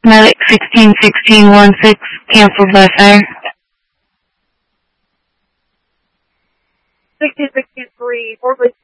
Medic 161616, canceled by fire. 1663, Fort Lee